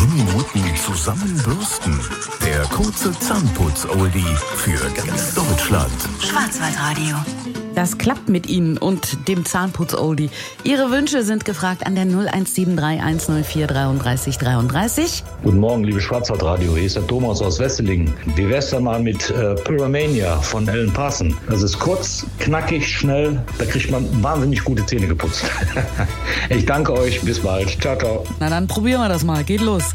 10 Minuten zusammenbürsten. Der kurze Zahnputz-Oldie für ganz Deutschland. Schwarzwaldradio. Das klappt mit Ihnen und dem Zahnputz-Oldie. Ihre Wünsche sind gefragt an der 0173 104 33 33. Guten Morgen, liebe Schwarzwaldradio. Hier ist der Thomas aus Wesseling. Wie wär's denn mal mit Pyromania von Alan Parsons? Das ist kurz, knackig, schnell. Da kriegt man wahnsinnig gute Zähne geputzt. Ich danke euch. Bis bald. Ciao, ciao. Na dann probieren wir das mal. Geht los.